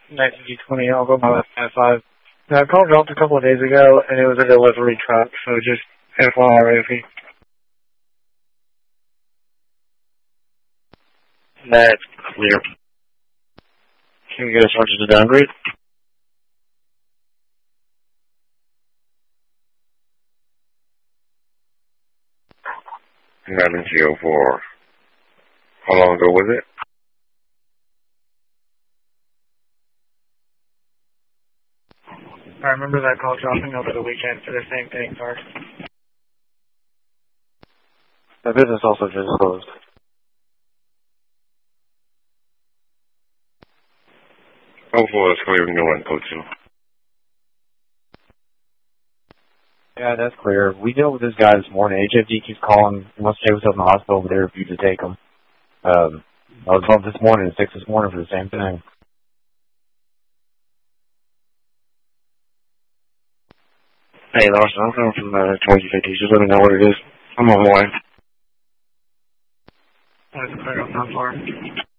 1920, I'll go my left at 5. Now, I called dropped a couple of days ago, and it was a delivery truck, so just FYI, Rafi. That's clear. Can we get a sergeant to downgrade? 1104. How long ago was it? I remember that call dropping over the weekend for the same thing, sorry. The business also just closed. Oh, 04 is clear. No one go to. Yeah, that's clear. We dealt with this guy this morning. HFD keeps calling. He wants to stay with us in the hospital, but they refuse to take him. I was bumped this morning at 6 this morning for the same thing. Hey, Larson, I'm coming from 2050. Just let me know what it is. I'm on my way. That's clear. I'm not far.